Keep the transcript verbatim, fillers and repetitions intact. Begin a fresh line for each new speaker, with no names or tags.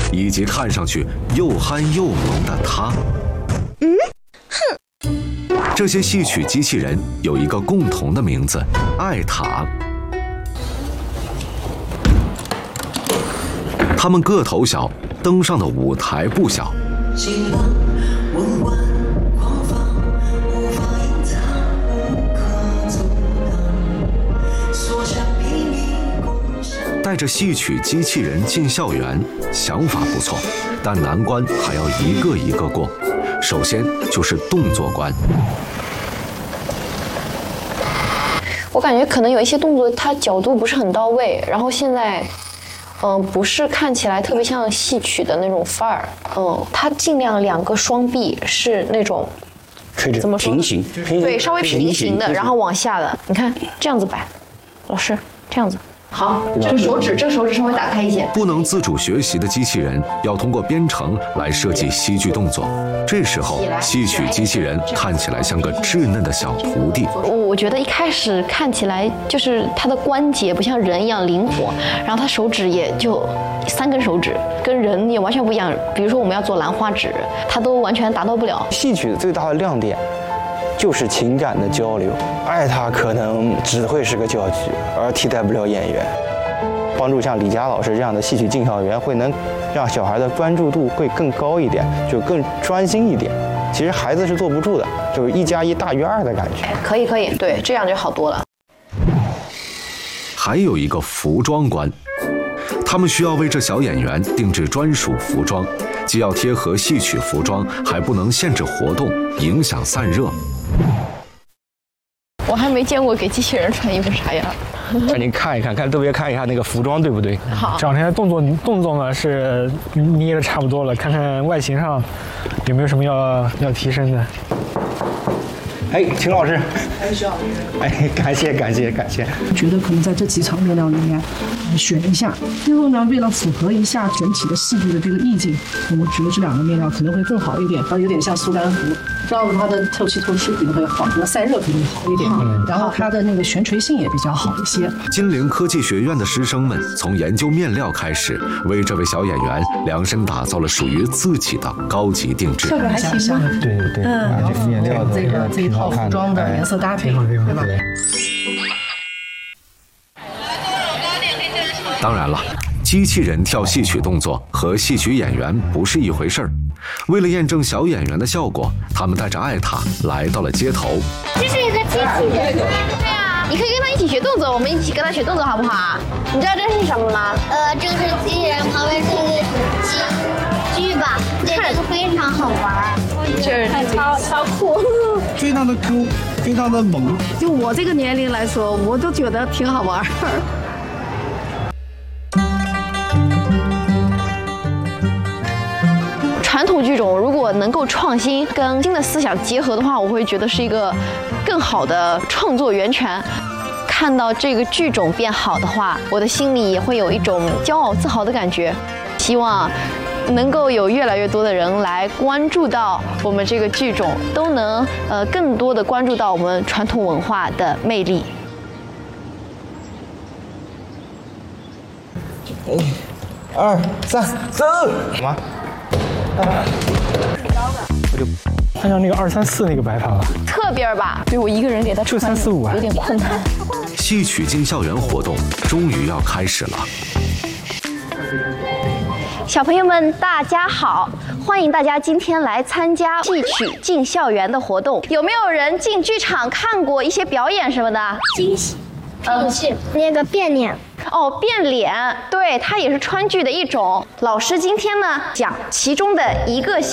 以及看上去又憨又萌的他。
嗯，哼。
这些戏曲机器人有一个共同的名字——艾塔。他们个头小，登上的舞台不小。带着戏曲机器人进校园，想法不错，但难关还要一个一个过。首先就是动作关。
我感觉可能有一些动作它角度不是很到位，然后现在嗯、呃，不是看起来特别像戏曲的那种范儿。嗯，它尽量两个双臂是那种
怎么说平行，
对，稍微平行的，然后往下的。你看这样子摆，老师这样子。好，这个手指，这个手指稍微打开一些。
不能自主学习的机器人要通过编程来设计戏剧动作。这时候，戏曲机器人看起来像个稚嫩的小徒弟。
我觉得一开始看起来就是它的关节不像人一样灵活，然后它手指也就三根手指，跟人也完全不一样。比如说我们要做兰花指，它都完全达到不了。
戏曲最大的亮点就是情感的交流，艾塔可能只会是个教具，而替代不了演员。帮助像李佳老师这样的戏曲进校园，会能让小孩的专注度会更高一点，就更专心一点。其实孩子是坐不住的，就是一加一大于二的感觉。
可以可以，对，这样就好多了。
还有一个服装关，他们需要为这小演员定制专属服装，既要贴合戏曲服装，还不能限制活动，影响散热。
我还没见过给机器人穿衣服啥样。
赶紧看一看，看特别看一下那个服装对不对？
好，
这两天动作动作呢是捏的差不多了，看看外形上有没有什么要要提升的。
哎，秦老师，哎，徐老师，哎，感谢感谢感谢。
觉得可能在这几场面料里面选一下，最后呢，为了符合一下整体的戏剧的这个意境，我们觉得这两个面料可能会更好一点，它有点像速干服，这样子它的透气透湿肯定会好，那散热肯定好一点，嗯，然后它的那个悬垂性也比较好一些。
金陵科技学院的师生们从研究面料开始，为这位小演员量身打造了属于自己的高级定制。
这个还行吗？
对对对，
嗯，
这个面料
这个这一套服装的颜色搭配，对吧？
当然了，机器人跳戏曲动作和戏曲演员不是一回事儿。为了验证小演员的效果，他们带着艾塔来到了街头。
这是一个机器人。对啊，
你可以跟他一起学动作，我们一起跟他学动作好不好？你知道这是什么吗？
呃，这个是机器人，旁边是一个机具吧？对，这个非常好玩。
这
超超酷，
非常的 Q， 非常的萌。
就我这个年龄来说，我都觉得挺好玩。
传统剧种如果能够创新，跟新的思想结合的话，我会觉得是一个更好的创作源泉。看到这个剧种变好的话，我的心里也会有一种骄傲自豪的感觉。希望能够有越来越多的人来关注到我们这个剧种，都能呃更多的关注到我们传统文化的魅力。
一、二、三，走！什么？
我就看上那个二三四那个摆法了，
侧边吧，对我一个人给他
就三四五啊，
有点困难。
戏曲进校园活动终于要开始了。
小朋友们，大家好！欢迎大家今天来参加戏曲进校园的活动。有没有人进剧场看过一些表演什么的？
惊喜，嗯，是那个变脸。
哦，变脸，对，它也是川剧的一种。老师今天呢讲其中的一个